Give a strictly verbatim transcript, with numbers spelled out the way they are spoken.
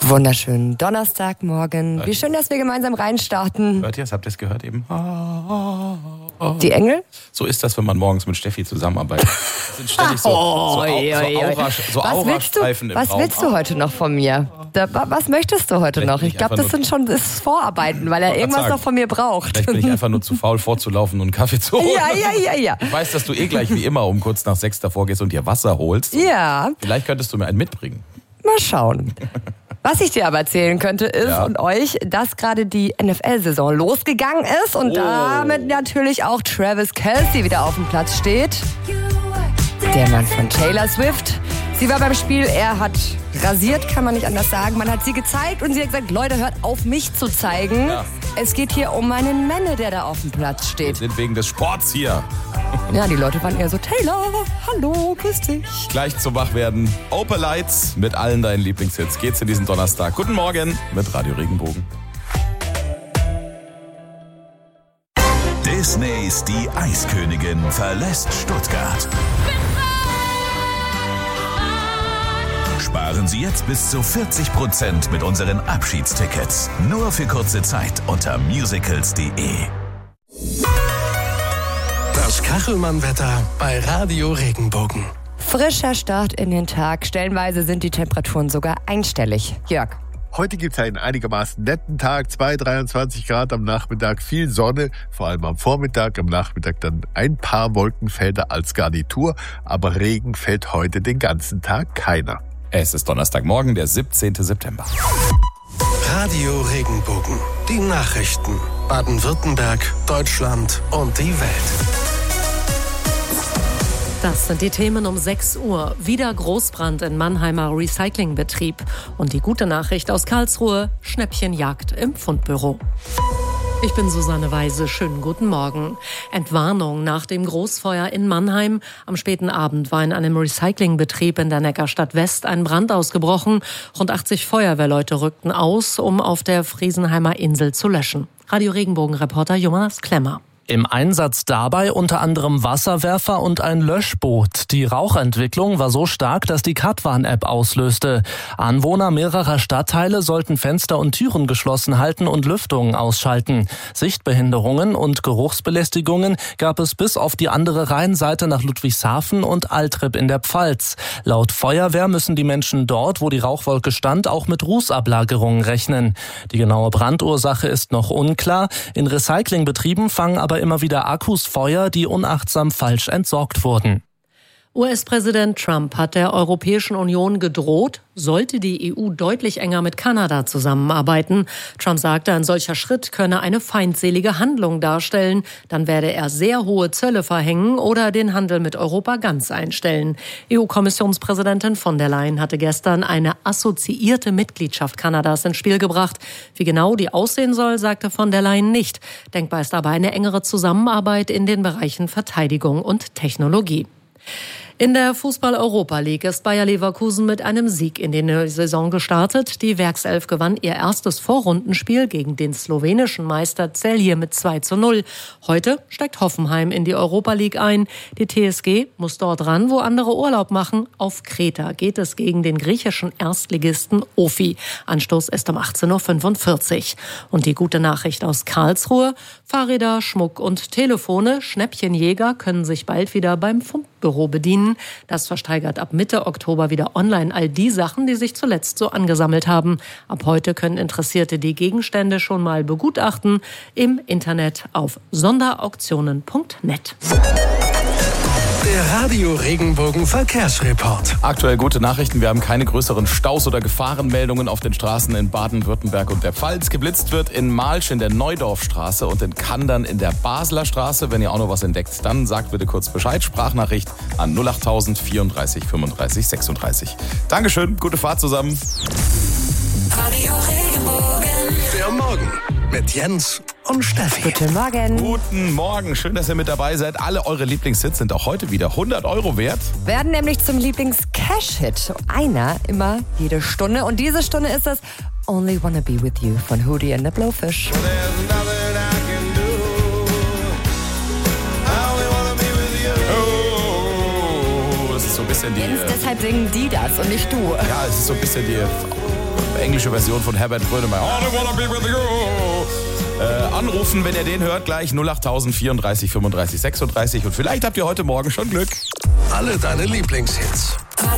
Wunderschönen Donnerstagmorgen. Wie schön, dass wir gemeinsam reinstarten. Hört ihr es? Habt ihr es gehört eben? Die Engel? So ist das, wenn man morgens mit Steffi zusammenarbeitet. Das sind ständig so, so, Au- so, Aura, so Was willst Aurastreifen du, im was Raum. willst du heute noch von mir? Da, was möchtest du heute Vielleicht noch? bin Ich ich glaube, einfach das sind schon das ist Vorarbeiten, weil er wollte irgendwas grad noch von mir braucht. Vielleicht bin ich einfach nur zu faul vorzulaufen und einen Kaffee zu holen. Ja, ja, ja, ja. Ich weiß, dass du eh gleich wie immer um kurz nach sechs davor gehst und dir Wasser holst. Ja, Vielleicht könntest du mir einen mitbringen. mal schauen. Was ich dir aber erzählen könnte ist Ja. und euch, dass gerade die N F L-Saison losgegangen ist und Oh. damit natürlich auch Travis Kelce wieder auf dem Platz steht. Der Mann von Taylor Swift. Sie war beim Spiel, er hat rasiert, kann man nicht anders sagen. Man hat sie gezeigt und sie hat gesagt, Leute, hört auf mich zu zeigen. Ja. Es geht hier um meinen Männer, der da auf dem Platz Wir steht. sind wegen des Sports hier. Ja, die Leute waren eher so, Taylor, hallo, grüß dich. Gleich zum Wachwerden. Open Lights mit allen deinen Lieblingshits. Geht's in diesen Donnerstag. Guten Morgen mit Radio Regenbogen. Disneys Die Eiskönigin verlässt Stuttgart. Sparen Sie jetzt bis zu vierzig Prozent mit unseren Abschiedstickets. Nur für kurze Zeit unter musicals punkt de. Das Kachelmann-Wetter bei Radio Regenbogen. Frischer Start in den Tag. Stellenweise sind die Temperaturen sogar einstellig. Jörg. Heute gibt es einen einigermaßen netten Tag, zwei, dreiundzwanzig Grad am Nachmittag, viel Sonne, vor allem am Vormittag, am Nachmittag dann ein paar Wolkenfelder als Garnitur, aber Regen fällt heute den ganzen Tag keiner. Es ist Donnerstagmorgen, der siebzehnten September. Radio Regenbogen. Die Nachrichten. Baden-Württemberg, Deutschland und die Welt. Das sind die Themen um sechs Uhr. Wieder Großbrand in Mannheimer Recyclingbetrieb. Und die gute Nachricht aus Karlsruhe, Schnäppchenjagd im Fundbüro. Ich bin Susanne Weise. Schönen guten Morgen. Entwarnung nach dem Großfeuer in Mannheim. Am späten Abend war in einem Recyclingbetrieb in der Neckarstadt West ein Brand ausgebrochen. Rund achtzig Feuerwehrleute rückten aus, um auf der Friesenheimer Insel zu löschen. Radio Regenbogen-Reporter Jonas Klemmer. Im Einsatz dabei unter anderem Wasserwerfer und ein Löschboot. Die Rauchentwicklung war so stark, dass die Katwan-App auslöste. Anwohner mehrerer Stadtteile sollten Fenster und Türen geschlossen halten und Lüftungen ausschalten. Sichtbehinderungen und Geruchsbelästigungen gab es bis auf die andere Rheinseite nach Ludwigshafen und Altrip in der Pfalz. Laut Feuerwehr müssen die Menschen dort, wo die Rauchwolke stand, auch mit Rußablagerungen rechnen. Die genaue Brandursache ist noch unklar. In Recyclingbetrieben fangen aber immer wieder Akkus Feuer, die unachtsam falsch entsorgt wurden. U S-Präsident Trump hat der Europäischen Union gedroht, sollte die E U deutlich enger mit Kanada zusammenarbeiten. Trump sagte, ein solcher Schritt könne eine feindselige Handlung darstellen. Dann werde er sehr hohe Zölle verhängen oder den Handel mit Europa ganz einstellen. E U-Kommissionspräsidentin von der Leyen hatte gestern eine assoziierte Mitgliedschaft Kanadas ins Spiel gebracht. Wie genau die aussehen soll, sagte von der Leyen nicht. Denkbar ist aber eine engere Zusammenarbeit in den Bereichen Verteidigung und Technologie. In der Fußball-Europa League ist Bayer Leverkusen mit einem Sieg in die neue Saison gestartet. Die Werkself gewann ihr erstes Vorrundenspiel gegen den slowenischen Meister Celje mit zwei zu null. Heute steigt Hoffenheim in die Europa League ein. Die T S G muss dort ran, wo andere Urlaub machen. Auf Kreta geht es gegen den griechischen Erstligisten Ofi. Anstoß ist um achtzehn Uhr fünfundvierzig. Und die gute Nachricht aus Karlsruhe: Fahrräder, Schmuck und Telefone. Schnäppchenjäger können sich bald wieder beim Fundbüro bedienen. Das versteigert ab Mitte Oktober wieder online all die Sachen, die sich zuletzt so angesammelt haben. Ab heute können Interessierte die Gegenstände schon mal begutachten im Internet auf sonderauktionen punkt net. Der Radio Regenbogen Verkehrsreport. Aktuell gute Nachrichten. Wir haben keine größeren Staus oder Gefahrenmeldungen auf den Straßen in Baden-Württemberg und der Pfalz. Geblitzt wird in Malsch in der Neudorfstraße und in Kandern in der Basler Straße. Wenn ihr auch noch was entdeckt, dann sagt bitte kurz Bescheid. Sprachnachricht an null achttausend vierunddreißig fünfunddreißig sechsunddreißig. Dankeschön, gute Fahrt zusammen. Radio Regenbogen. Der Morgen mit Jens und Steffi. Guten Morgen. Guten Morgen, schön, dass ihr mit dabei seid. Alle eure Lieblingshits sind auch heute wieder hundert Euro wert. Werden nämlich zum Lieblings-Cash-Hit. Einer immer jede Stunde. Und diese Stunde ist das Only Wanna Be With You von Hootie and the Blowfish. Oh, es ist so ein bisschen die... Jens, deshalb singen die das und nicht du. Ja, es ist so ein bisschen die englische Version von Herbert Grönemeyer. I don't wanna be with you. Äh, anrufen, wenn ihr den hört, gleich null acht vierunddreißig fünfunddreißig sechsunddreißig und vielleicht habt ihr heute Morgen schon Glück. Alle deine Lieblingshits.